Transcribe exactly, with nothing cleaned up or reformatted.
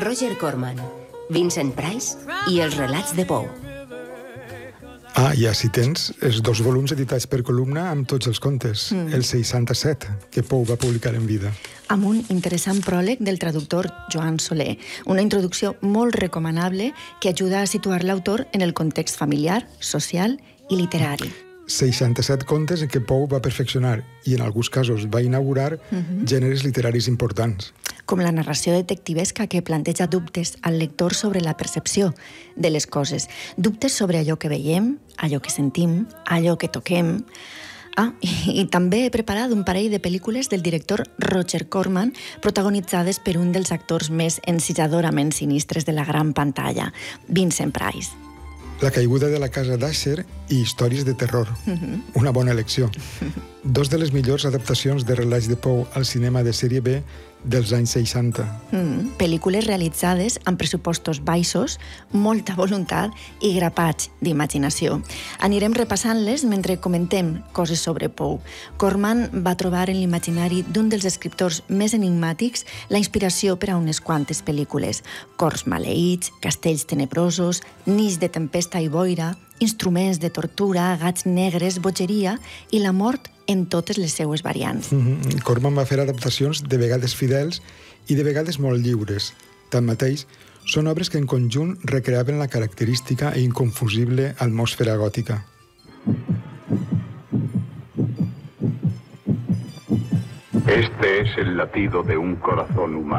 Roger Corman, Vincent Price i els relats de Poe. Ah, i així tens els dos volums editats per columna amb tots els contes, mm. el seixanta-set, que Poe va publicar en vida. Amb un interessant pròleg del traductor Joan Soler, una introducció molt recomanable que ajuda a situar l'autor en el context familiar, social i literari. seixanta-set contes en què Poe va perfeccionar i en alguns casos va inaugurar uh-huh. gèneres literaris importants. Com la narració detectivesca que planteja dubtes al lector sobre la percepció de les coses. Dubtes sobre allò que veiem, allò que sentim, allò que toquem. Ah, i, i també he preparat un parell de pel·lícules del director Roger Corman protagonitzades per un dels actors més encisadorament sinistres de la gran pantalla, Vincent Price. La caiguda de la casa d'Asher i històries de terror. Uh-huh. Una bona elecció. Dos de les millors adaptacions de relats de Poe al cinema de sèrie B dels anys seixanta. Mm, pel·lícules realitzades amb pressupostos baixos, molta voluntat i grapats d'imaginació. Anirem repassant-les mentre comentem coses sobre Poe. Corman va trobar en l'imaginari d'un dels escriptors més enigmàtics la inspiració per a unes quantes pel·lícules. Cors maleïts, castells tenebrosos, nits de tempesta i boira, instruments de tortura, gats negres, bogeria i la mort en totes les seues variants. Mm-hmm. Corman va fer adaptacions de vegades fidels i de vegades molt lliures. Tanmateix, són obres que en conjunt recreaven la característica e inconfusible atmosfera gòtica. Este es el latido de un corazón humano.